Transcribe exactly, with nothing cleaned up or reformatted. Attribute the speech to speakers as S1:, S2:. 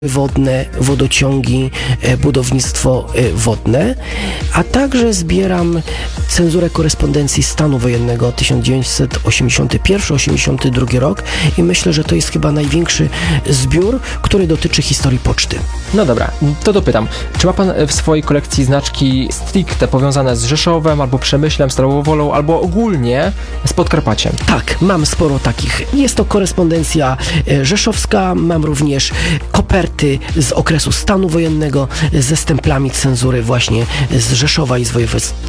S1: wodne, wodociągi, e, budownictwo e, wodne, a także zbieram cenzurę korespondencji stanu wojennego tysiąc dziewięćset osiemdziesiąty pierwszy osiemdziesiąty drugi rok i myślę, że to jest chyba największy zbiór, który dotyczy historii poczty.
S2: No dobra, to dopytam. Czy ma pan w swojej kolekcji znaczki stricte powiązane z Rzeszowem, albo Przemyślem, Starą Wolą, albo ogólnie z Podkarpaciem?
S1: Tak, mam sporo takich. Jest to korespondencja e, rzeszowska, mam również koperty z okresu stanu wojennego ze stemplami cenzury właśnie z Rzeszowa i z województw